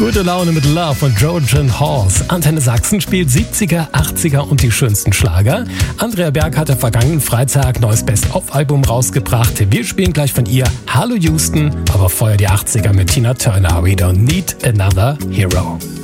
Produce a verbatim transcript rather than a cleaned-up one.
Gute Laune mit Love von Trojan Horse. Antenne Sachsen spielt siebziger, achtziger und die schönsten Schlager. Andrea Berg hat am vergangenen Freitag neues Best-of-Album rausgebracht. Wir spielen gleich von ihr Hallo Houston, aber vorher die achtziger mit Tina Turner. We don't need another hero.